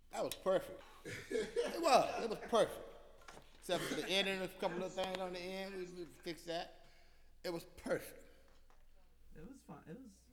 That was perfect. It was. It was perfect. Except for the ending, a couple of things on the end, we fixed that. It was perfect. It was fun. It was